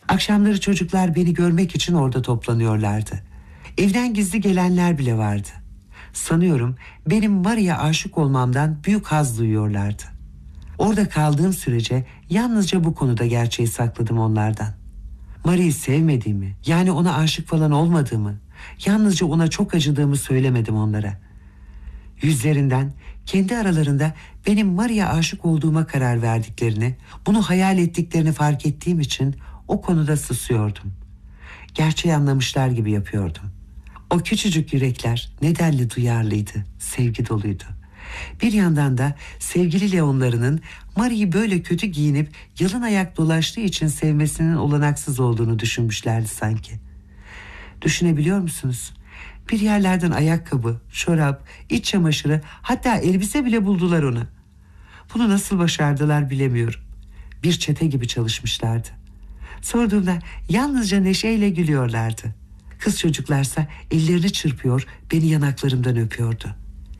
Akşamları çocuklar beni görmek için orada toplanıyorlardı. Evden gizli gelenler bile vardı. Sanıyorum benim Maria'ya aşık olmamdan büyük haz duyuyorlardı. Orada kaldığım sürece yalnızca bu konuda gerçeği sakladım onlardan. Maria'yı sevmediğimi, yani ona aşık falan olmadığımı, yalnızca ona çok acıdığımı söylemedim onlara. Yüzlerinden, kendi aralarında benim Maria'ya aşık olduğuma karar verdiklerini, bunu hayal ettiklerini fark ettiğim için o konuda susuyordum. Gerçeği anlamışlar gibi yapıyordum. O küçücük yürekler nedenli duyarlıydı, sevgi doluydu. Bir yandan da sevgili Leonlarının Maria'yı böyle kötü giyinip yalın ayak dolaştığı için sevmesinin olanaksız olduğunu düşünmüşlerdi sanki. Düşünebiliyor musunuz? Bir yerlerden ayakkabı, çorap, iç çamaşırı, hatta elbise bile buldular ona. Bunu nasıl başardılar bilemiyorum. Bir çete gibi çalışmışlardı. Sorduğumda yalnızca neşeyle gülüyorlardı. Kız çocuklarsa ellerini çırpıyor, beni yanaklarımdan öpüyordu.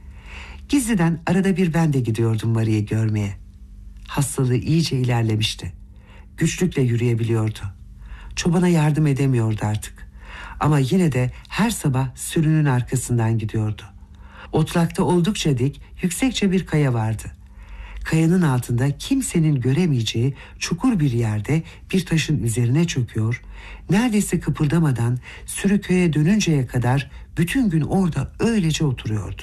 Gizliden arada bir ben de gidiyordum Maria'yı görmeye. Hastalığı iyice ilerlemişti. Güçlükle yürüyebiliyordu. Çobana yardım edemiyordu artık. Ama yine de her sabah sürünün arkasından gidiyordu. Otlakta oldukça dik, yüksekçe bir kaya vardı. Kayanın altında kimsenin göremeyeceği çukur bir yerde bir taşın üzerine çöküyor, neredeyse kıpırdamadan sürü köye dönünceye kadar bütün gün orada öylece oturuyordu.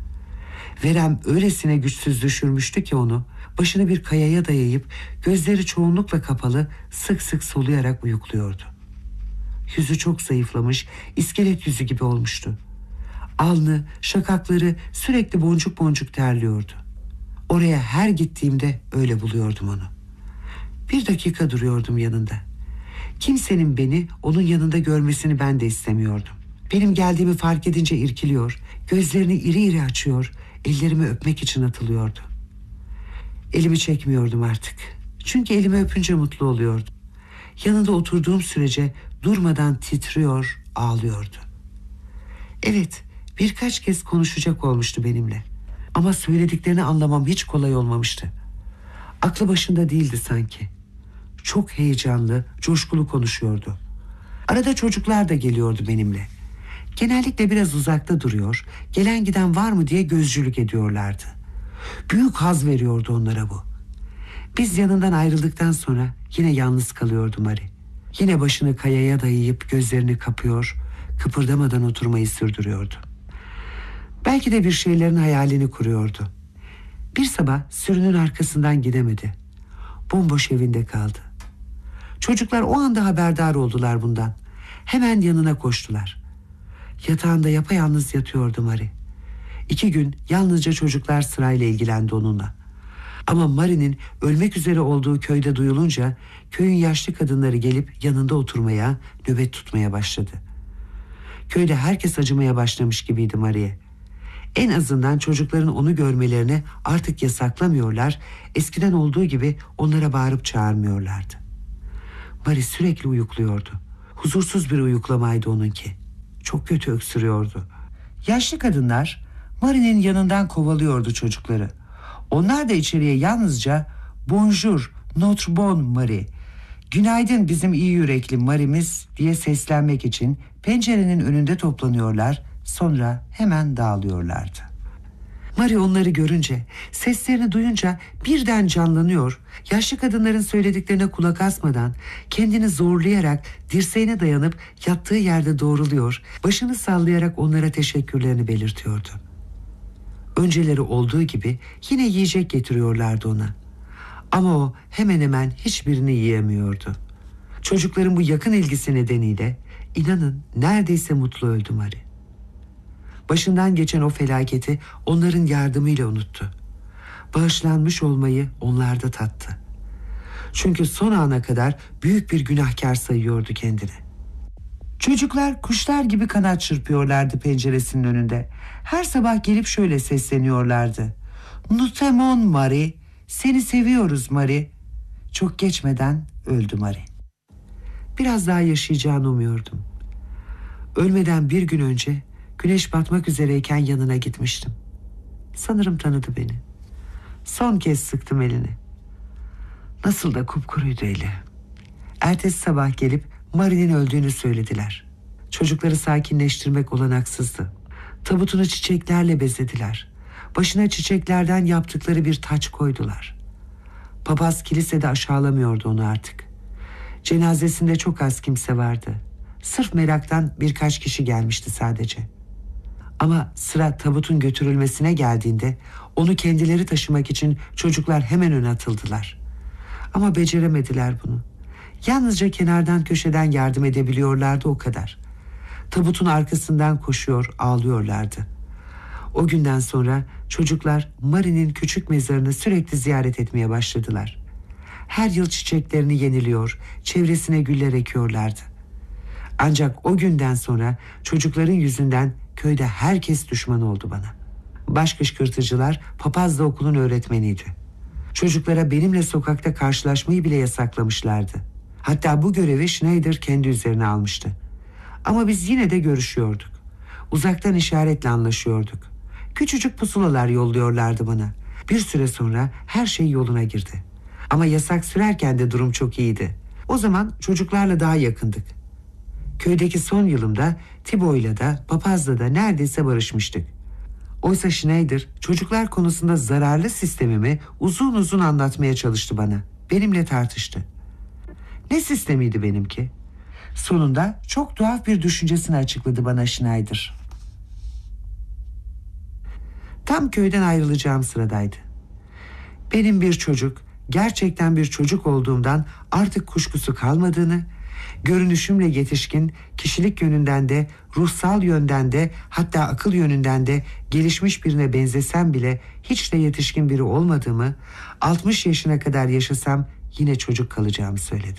Verem öylesine güçsüz düşürmüştü ki onu, başını bir kayaya dayayıp gözleri çoğunlukla kapalı sık sık soluyarak uyukluyordu. Yüzü çok zayıflamış, iskelet yüzü gibi olmuştu. Alnı, şakakları sürekli boncuk boncuk terliyordu. Oraya her gittiğimde öyle buluyordum onu. Bir dakika duruyordum yanında. Kimsenin beni onun yanında görmesini ben de istemiyordum. Benim geldiğimi fark edince irkiliyor, gözlerini iri iri açıyor, ellerimi öpmek için atılıyordu. Elimi çekmiyordum artık. Çünkü elimi öpünce mutlu oluyordum. Yanında oturduğum sürece durmadan titriyor, ağlıyordu. Evet, birkaç kez konuşacak olmuştu benimle. Ama söylediklerini anlamam hiç kolay olmamıştı. Aklı başında değildi sanki. Çok heyecanlı, coşkulu konuşuyordu. Arada çocuklar da geliyordu benimle. Genellikle biraz uzakta duruyor, gelen giden var mı diye gözcülük ediyorlardı. Büyük haz veriyordu onlara bu. Biz yanından ayrıldıktan sonra yine yalnız kalıyordu Mari. Yine başını kayaya dayayıp gözlerini kapıyor, kıpırdamadan oturmayı sürdürüyordu. Belki de bir şeylerin hayalini kuruyordu. Bir sabah sürünün arkasından gidemedi. Bomboş evinde kaldı. Çocuklar o anda haberdar oldular bundan. Hemen yanına koştular. Yatağında yapayalnız yatıyordu Mari. 2 gün yalnızca çocuklar sırayla ilgilendi onunla. Ama Mari'nin ölmek üzere olduğu köyde duyulunca köyün yaşlı kadınları gelip yanında oturmaya, nöbet tutmaya başladı. Köyde herkes acımaya başlamış gibiydi Mari'ye. En azından çocukların onu görmelerini artık yasaklamıyorlar, eskiden olduğu gibi onlara bağırıp çağırmıyorlardı. Mari sürekli uyukluyordu. Huzursuz bir uyuklamaydı onunki. Çok kötü öksürüyordu. Yaşlı kadınlar Mari'nin yanından kovalıyordu çocukları. Onlar da içeriye yalnızca "Bonjour, notre bonne Marie, günaydın bizim iyi yürekli Mari'miz" diye seslenmek için pencerenin önünde toplanıyorlar, sonra hemen dağılıyorlardı. Marie onları görünce, seslerini duyunca birden canlanıyor, yaşlı kadınların söylediklerine kulak asmadan kendini zorlayarak dirseğine dayanıp yattığı yerde doğruluyor, başını sallayarak onlara teşekkürlerini belirtiyordu. Önceleri olduğu gibi yine yiyecek getiriyorlardı ona. Ama o hemen hemen hiçbirini yiyemiyordu. Çocukların bu yakın ilgisi nedeniyle inanın neredeyse mutlu öldü Marie. Başından geçen o felaketi onların yardımıyla unuttu. Bağışlanmış olmayı onlarda tattı. Çünkü son ana kadar büyük bir günahkar sayıyordu kendini. Çocuklar kuşlar gibi kanat çırpıyorlardı penceresinin önünde. Her sabah gelip şöyle sesleniyorlardı: "Nous t'aimons Marie, seni seviyoruz Marie." Çok geçmeden öldü Marie. Biraz daha yaşayacağını umuyordum. Ölmeden bir gün önce güneş batmak üzereyken yanına gitmiştim. Sanırım tanıdı beni. Son kez sıktım elini. Nasıl da kupkuruydu eli. Ertesi sabah gelip Marie'nin öldüğünü söylediler. Çocukları sakinleştirmek olanaksızdı. Tabutunu çiçeklerle bezediler. Başına çiçeklerden yaptıkları bir taç koydular. Papaz kilisede aşağılamıyordu onu artık. Cenazesinde çok az kimse vardı. Sırf meraktan birkaç kişi gelmişti sadece. Ama sıra tabutun götürülmesine geldiğinde onu kendileri taşımak için çocuklar hemen öne atıldılar. Ama beceremediler bunu. Yalnızca kenardan köşeden yardım edebiliyorlardı, o kadar. Tabutun arkasından koşuyor, ağlıyorlardı. O günden sonra çocuklar Marie'nin küçük mezarını sürekli ziyaret etmeye başladılar. Her yıl çiçeklerini yeniliyor, çevresine güller ekiyorlardı. Ancak o günden sonra çocukların yüzünden köyde herkes düşman oldu bana. Baş kışkırtıcılar papaz da okulun öğretmeniydi. Çocuklara benimle sokakta karşılaşmayı bile yasaklamışlardı. Hatta bu görevi Schneider kendi üzerine almıştı. Ama biz yine de görüşüyorduk. Uzaktan işaretle anlaşıyorduk. Küçücük pusulalar yolluyorlardı bana. Bir süre sonra her şey yoluna girdi. Ama yasak sürerken de durum çok iyiydi. O zaman çocuklarla daha yakındık. Köydeki son yılımda Thibault'la da papazla da neredeyse barışmıştık. Oysa Schneider çocuklar konusunda zararlı sistemimi uzun uzun anlatmaya çalıştı bana. Benimle tartıştı. Ne sistemiydi benimki? Sonunda çok tuhaf bir düşüncesini açıkladı bana Schneider. Tam köyden ayrılacağım sıradaydı. Benim bir çocuk, gerçekten bir çocuk olduğumdan artık kuşkusu kalmadığını, görünüşümle yetişkin, kişilik yönünden de, ruhsal yönden de, hatta akıl yönünden de gelişmiş birine benzesem bile hiç de yetişkin biri olmadığımı, 60 yaşına kadar yaşasam yine çocuk kalacağımı söyledi.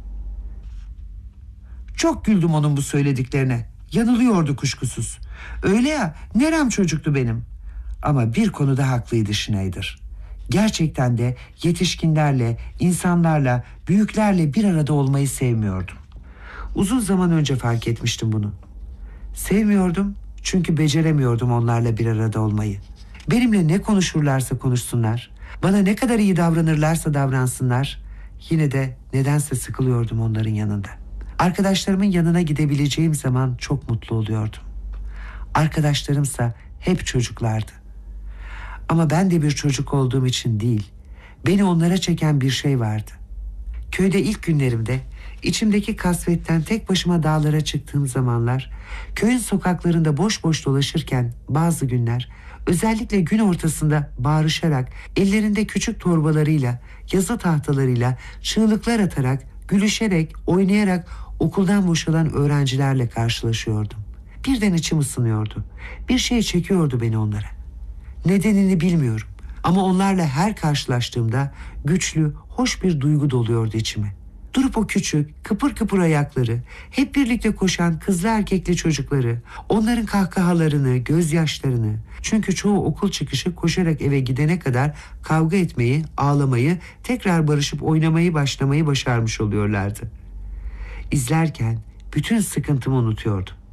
Çok güldüm onun bu söylediklerine. Yanılıyordu kuşkusuz. Öyle ya, nerem çocuktu benim. Ama bir konuda haklıydı Schneider. Gerçekten de yetişkinlerle, insanlarla, büyüklerle bir arada olmayı sevmiyordum. Uzun zaman önce fark etmiştim bunu. Sevmiyordum çünkü beceremiyordum onlarla bir arada olmayı. Benimle ne konuşurlarsa konuşsunlar, bana ne kadar iyi davranırlarsa davransınlar, yine de nedense sıkılıyordum onların yanında. Arkadaşlarımın yanına gidebileceğim zaman çok mutlu oluyordum. Arkadaşlarımsa hep çocuklardı. Ama ben de bir çocuk olduğum için değil, beni onlara çeken bir şey vardı. Köyde ilk günlerimde, içimdeki kasvetten tek başıma dağlara çıktığım zamanlar, köyün sokaklarında boş boş dolaşırken bazı günler, özellikle gün ortasında bağırışarak, ellerinde küçük torbalarıyla, yazı tahtalarıyla, çığlıklar atarak, gülüşerek, oynayarak okuldan boşalan öğrencilerle karşılaşıyordum. Birden içim ısınıyordu. Bir şey çekiyordu beni onlara. Nedenini bilmiyorum ama onlarla her karşılaştığımda güçlü, hoş bir duygu doluyordu içime. Durup o küçük, kıpır kıpır ayakları, hep birlikte koşan kızlı erkekli çocukları, onların kahkahalarını, gözyaşlarını, çünkü çoğu okul çıkışı koşarak eve gidene kadar kavga etmeyi, ağlamayı, tekrar barışıp oynamayı başlamayı başarmış oluyorlardı. İzlerken bütün sıkıntımı unutuyordum.